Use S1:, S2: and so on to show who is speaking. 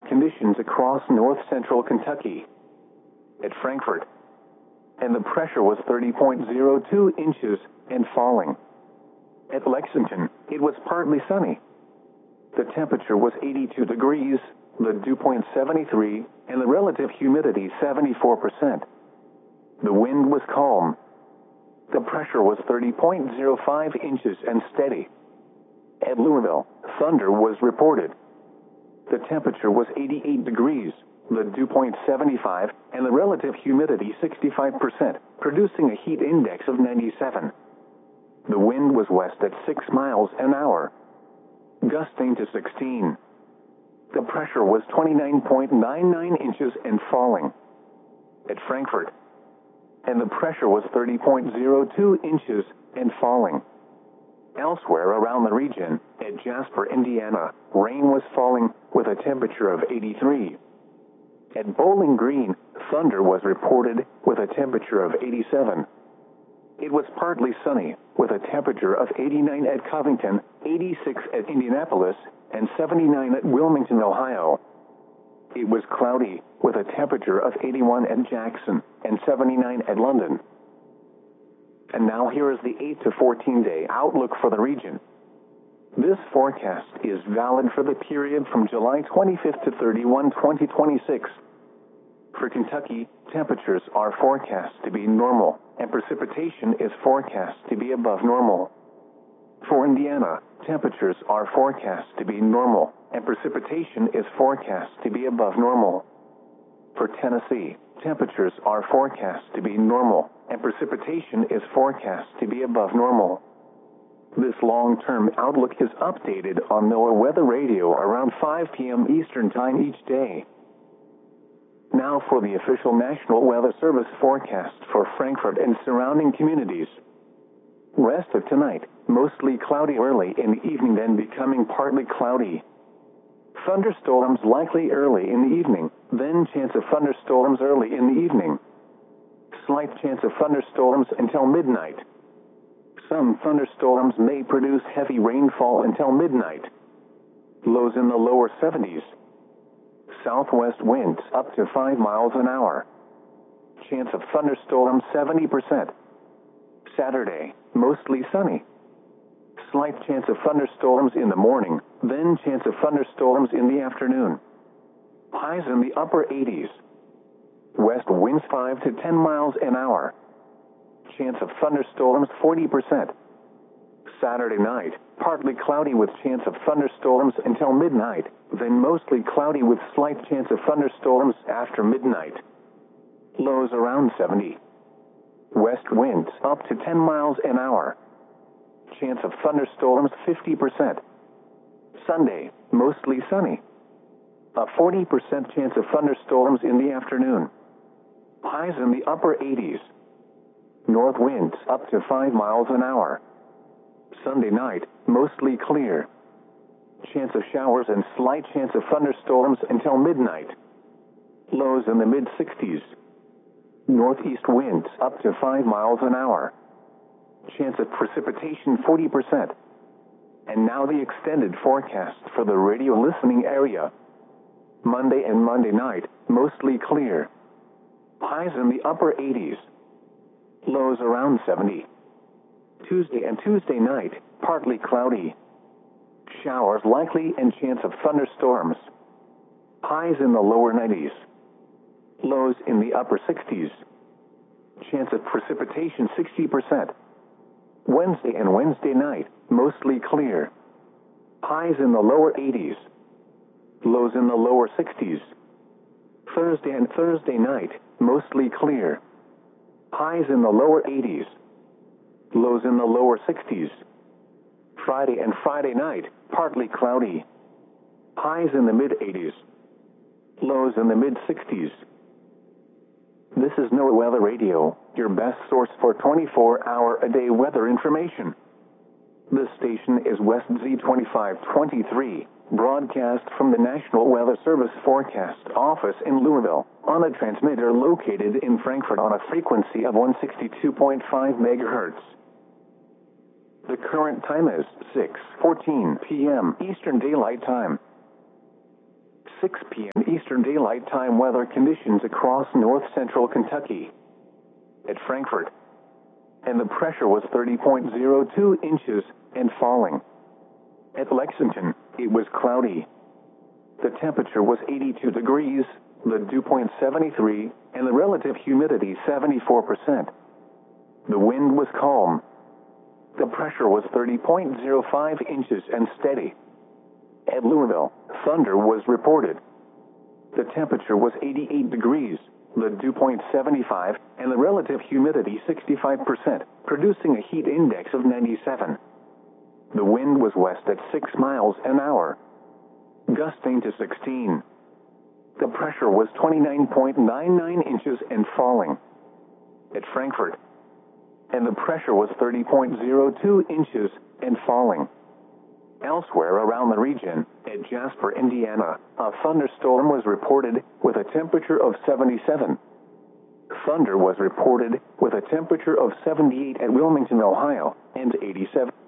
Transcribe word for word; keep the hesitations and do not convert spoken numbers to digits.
S1: conditions across north-central Kentucky. At Frankfort, and the pressure was thirty point zero two inches and falling. At Lexington, it was partly sunny. The temperature was eighty-two degrees, the dew point seventy-three, and the relative humidity seventy-four percent. The wind was calm. The pressure was thirty point zero five inches and steady. At Louisville, thunder was reported. The temperature was eighty-eight degrees, the dew point seventy-five, and the relative humidity sixty-five percent, producing a heat index of ninety-seven. The wind was west at six miles an hour, gusting to sixteen. The pressure was twenty-nine point nine nine inches and falling. At Frankfort, and the pressure was thirty point zero two inches and falling. Elsewhere around the region, at Jasper, Indiana, rain was falling with a temperature of eighty-three. At Bowling Green, thunder was reported with a temperature of eighty-seven. It was partly sunny, with a temperature of eighty-nine at Covington, eighty-six at Indianapolis, and seventy-nine at Wilmington, Ohio. It was cloudy, with a temperature of eighty-one at Jackson, and seventy-nine at London. And now here is the eight to fourteen day outlook for the region. This forecast is valid for the period from July twenty-fifth to thirty-first, twenty twenty-six. For Kentucky, temperatures are forecast to be normal, and precipitation is forecast to be above normal. For Indiana, temperatures are forecast to be normal, and precipitation is forecast to be above normal. For Tennessee, temperatures are forecast to be normal, and precipitation is forecast to be above normal. This long-term outlook is updated on NOAA Weather Radio around five p m Eastern Time each day. Now for the official National Weather Service forecast for Frankfort and surrounding communities. Rest of tonight, mostly cloudy early in the evening, then becoming partly cloudy. Thunderstorms likely early in the evening, then chance of thunderstorms early in the evening. Slight chance of thunderstorms until midnight. Some thunderstorms may produce heavy rainfall until midnight. Lows in the lower seventies. Southwest winds up to five miles an hour. Chance of thunderstorms seventy percent. Saturday, mostly sunny. Slight chance of thunderstorms in the morning, then chance of thunderstorms in the afternoon. Highs in the upper eighties. West winds five to ten miles an hour. Chance of thunderstorms forty percent. Saturday night, partly cloudy with chance of thunderstorms until midnight, then mostly cloudy with slight chance of thunderstorms after midnight. Lows around seventy. West winds up to ten miles an hour. Chance of thunderstorms fifty percent. Sunday, mostly sunny. A forty percent chance of thunderstorms in the afternoon. Highs in the upper eighties. North winds up to five miles an hour. Sunday night, mostly clear. Chance of showers and slight chance of thunderstorms until midnight. Lows in the mid-sixties. Northeast winds up to five miles an hour. Chance of precipitation forty percent. And now the extended forecast for the radio listening area. Monday and Monday night, mostly clear. Highs in the upper eighties. Lows around seventy. Tuesday and Tuesday night, partly cloudy. Showers likely and chance of thunderstorms. Highs in the lower nineties. Lows in the upper sixties. Chance of precipitation sixty percent. Wednesday and Wednesday night, mostly clear. Highs in the lower eighties. Lows in the lower sixties. Thursday and Thursday night, mostly clear. Highs in the lower eighties. Lows in the lower sixties. Friday and Friday night, partly cloudy. Highs in the mid-eighties. Lows in the mid-sixties. This is NOAA Weather Radio, your best source for twenty-four hour a day weather information. This station is West Z twenty-five twenty-three, broadcast from the National Weather Service Forecast Office in Louisville, on a transmitter located in Frankfort on a frequency of one sixty-two point five megahertz. The current time is six fourteen p m Eastern Daylight Time. six p m Eastern Daylight Time weather conditions across north central Kentucky. At Frankfort, and the pressure was thirty point zero two inches and falling. At Lexington, it was cloudy. The temperature was eighty-two degrees, the dew point seventy-three, and the relative humidity seventy-four percent. The wind was calm. The pressure was thirty point zero five inches and steady. At Louisville, thunder was reported. The temperature was eighty-eight degrees, the dew point seventy-five, and the relative humidity sixty-five percent, producing a heat index of ninety-seven. The wind was west at six miles an hour, gusting to sixteen. The pressure was twenty-nine point nine nine inches and falling. At Frankfort, and the pressure was thirty point zero two inches and falling. Elsewhere around the region, at Jasper, Indiana, a thunderstorm was reported with a temperature of seventy-seven. Thunder was reported with a temperature of seventy-eight at Wilmington, Ohio, and eighty-seven.